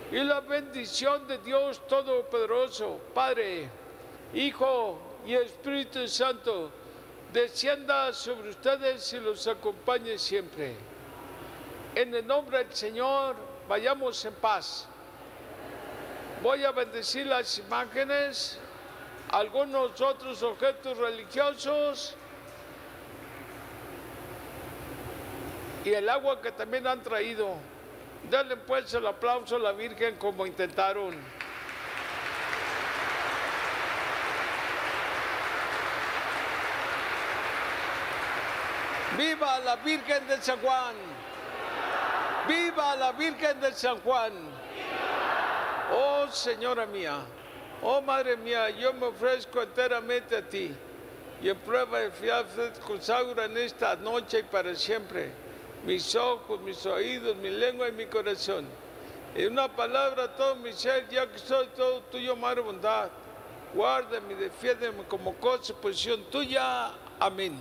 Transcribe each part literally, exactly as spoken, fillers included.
y la bendición de Dios Todopoderoso, Padre, Hijo y Espíritu Santo, descienda sobre ustedes y los acompañe siempre. En el nombre del Señor, vayamos en paz. Voy a bendecir las imágenes, algunos otros objetos religiosos y el agua que también han traído. Denle pues el aplauso a la Virgen como intentaron. ¡Viva la Virgen de San Juan! ¡Viva la Virgen de San Juan! Oh Señora mía, oh Madre mía, yo me ofrezco enteramente a ti y en prueba de fidelidad consagro en esta noche y para siempre mis ojos, mis oídos, mi lengua y mi corazón. En una palabra, todo mi ser, ya que soy todo tuyo, Madre bondad, guárdame y defiéndeme como cosa y posición tuya. Amén.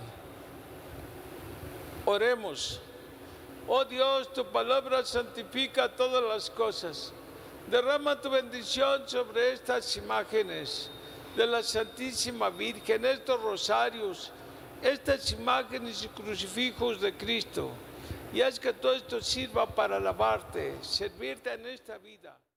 Oremos. Oh Dios, tu palabra santifica todas las cosas. Derrama tu bendición sobre estas imágenes de la Santísima Virgen, estos rosarios, estas imágenes y crucifijos de Cristo. Y haz que todo esto sirva para alabarte, servirte en esta vida.